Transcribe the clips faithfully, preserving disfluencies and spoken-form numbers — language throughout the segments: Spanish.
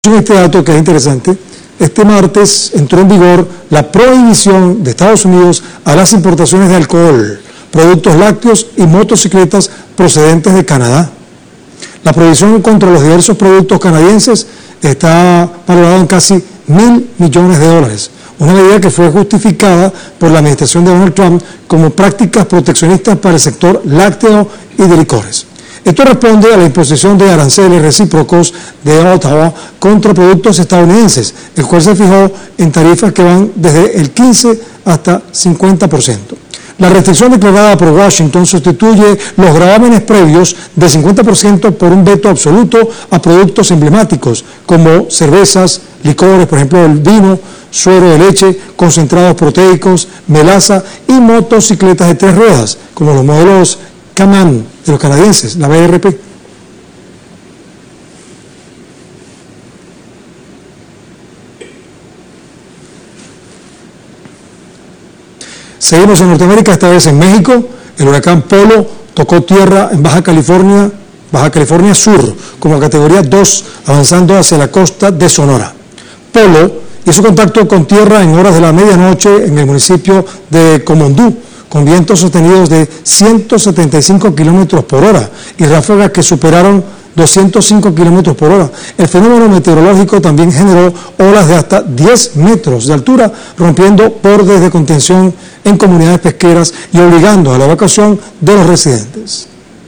Este dato que es interesante, este martes entró en vigor la prohibición de Estados Unidos a las importaciones de alcohol, productos lácteos y motocicletas procedentes de Canadá. La prohibición contra los diversos productos canadienses está valorada en casi mil millones de dólares, una medida que fue justificada por la administración de Donald Trump como prácticas proteccionistas para el sector lácteo y de licores. Esto responde a la imposición de aranceles recíprocos de Ottawa contra productos estadounidenses, el cual se fijó en tarifas que van desde el quince hasta cincuenta por ciento. La restricción declarada por Washington sustituye los gravámenes previos de cincuenta por ciento por un veto absoluto a productos emblemáticos como cervezas, licores, por ejemplo el vino, suero de leche, concentrados proteicos, melaza y motocicletas de tres ruedas, como los modelos Can-Am de los canadienses, la B R P. Seguimos en Norteamérica, esta vez en México. El huracán Polo tocó tierra en Baja California, Baja California Sur, como categoría dos, avanzando hacia la costa de Sonora. Polo hizo contacto con tierra en horas de la medianoche en el municipio de Comondú, con vientos sostenidos de ciento setenta y cinco kilómetros por hora y ráfagas que superaron doscientos cinco kilómetros por hora. El fenómeno meteorológico también generó olas de hasta diez metros de altura, rompiendo bordes de contención en comunidades pesqueras y obligando a la evacuación de los residentes.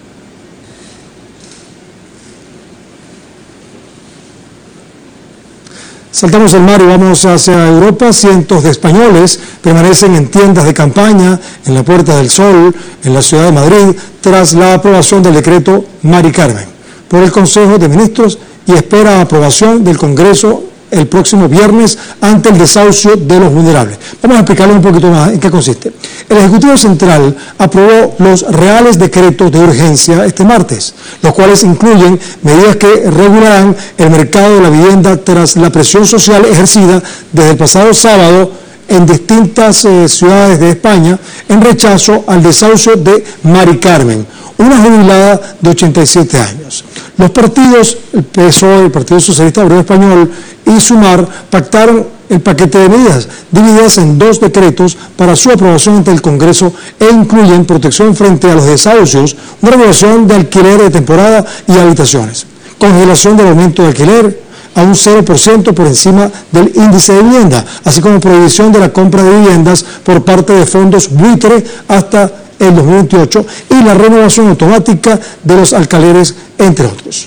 Saltamos el mar y vamos hacia Europa. Cientos de españoles permanecen en tiendas de campaña en la Puerta del Sol, en la ciudad de Madrid, tras la aprobación del decreto Mari Carmen por el Consejo de Ministros y espera aprobación del Congreso el próximo viernes ante el desahucio de los vulnerables. Vamos a explicarles un poquito más en qué consiste. El Ejecutivo Central aprobó los reales decretos de urgencia este martes, los cuales incluyen medidas que regularán el mercado de la vivienda tras la presión social ejercida desde el pasado sábado en distintas eh, ciudades de España en rechazo al desahucio de Mari Carmen, una jubilada de ochenta y siete años. Los partidos, el P S O E, el Partido Socialista Obrero Español y Sumar, pactaron el paquete de medidas, divididas en dos decretos para su aprobación ante el Congreso e incluyen protección frente a los desahucios, una regulación de alquiler de temporada y habitaciones, congelación del aumento de alquiler a un cero por ciento por encima del índice de vivienda, así como prohibición de la compra de viviendas por parte de fondos buitre hasta el dos mil veintiocho y la renovación automática de los alquileres, entre otros.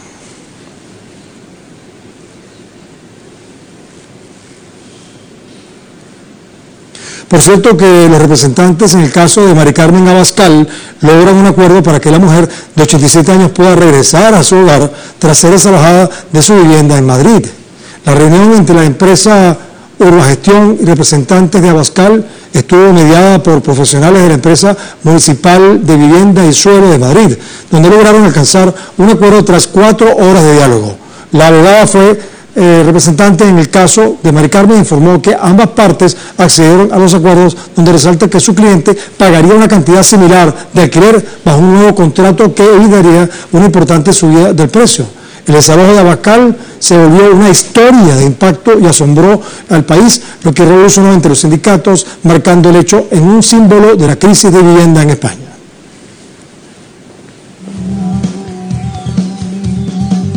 Por cierto que los representantes en el caso de Mari Carmen Abascal logran un acuerdo para que la mujer de ochenta y siete años pueda regresar a su hogar tras ser desalojada de su vivienda en Madrid. La reunión entre la empresa Urbagestión y representantes de Abascal estuvo mediada por profesionales de la empresa municipal de vivienda y suelo de Madrid, donde lograron alcanzar un acuerdo tras cuatro horas de diálogo. La abogada fue Eh, representante en el caso de Mari Carmen informó que ambas partes accedieron a los acuerdos, donde resalta que su cliente pagaría una cantidad similar de alquiler bajo un nuevo contrato que evitaría una importante subida del precio. El desalojo de Abascal se volvió una historia de impacto y asombró al país, lo que revolucionó entre los sindicatos, marcando el hecho en un símbolo de la crisis de vivienda en España.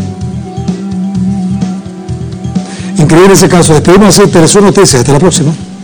Increíble ese caso. Despedimos así Telesur Noticias. Hasta la próxima.